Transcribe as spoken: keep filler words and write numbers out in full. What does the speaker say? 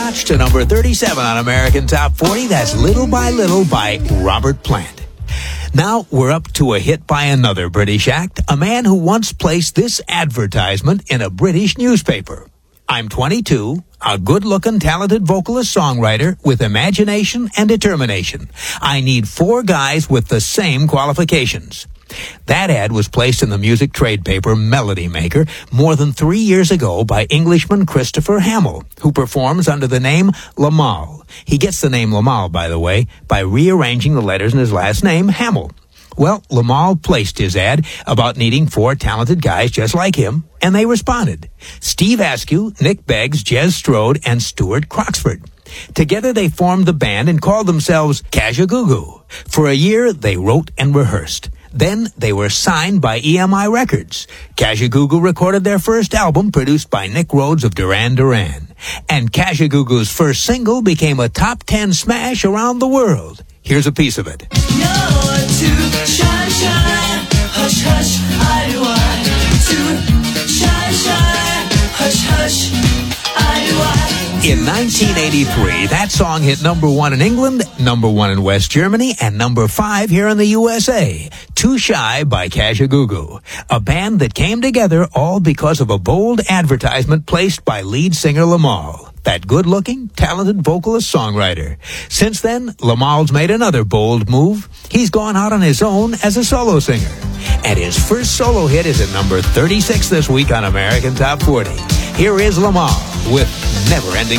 notch to number thirty-seven on American Top forty. That's Little by Little by Robert Plant. Now we're up to a hit by another British act, a man who once placed this advertisement in a British newspaper. I'm twenty-two, a good-looking, talented vocalist-songwriter with imagination and determination. I need four guys with the same qualifications. That ad was placed in the music trade paper Melody Maker more than three years ago by Englishman Christopher Hamill, who performs under the name Lamal. He gets the name Lamal, by the way, by rearranging the letters in his last name, Hamill. Well, Lamal placed his ad about needing four talented guys just like him, and they responded. Steve Askew, Nick Beggs, Jez Strode, and Stuart Croxford. Together they formed the band and called themselves Kajagoogoo. For a year, they wrote and rehearsed. Then they were signed by E M I Records. Kajagoogoo recorded their first album, produced by Nick Rhodes of Duran Duran. And Kajagoogoo's first single became a top ten smash around the world. Here's a piece of it. No, to shine, shine, hush, hush, I do I. To shine, shine, hush, hush, I do I. In nineteen eighty-three, that song hit number one in England, number one in West Germany, and number five here in the U S A. Too Shy by Kajagoogoo, a band that came together all because of a bold advertisement placed by lead singer Lamal, that good-looking, talented vocalist-songwriter. Since then, Lamal's made another bold move. He's gone out on his own as a solo singer. And his first solo hit is at number thirty-six this week on American Top forty. Here is Lamal with Never Ending